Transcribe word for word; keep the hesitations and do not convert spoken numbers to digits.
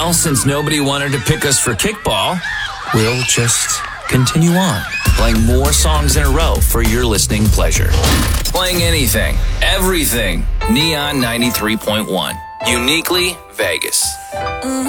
Well, since nobody wanted to pick us for kickball, we'll just continue on, playing more songs in a row for your listening pleasure. Playing anything, everything. Neon ninety-three point one. Uniquely Vegas. Mm-hmm.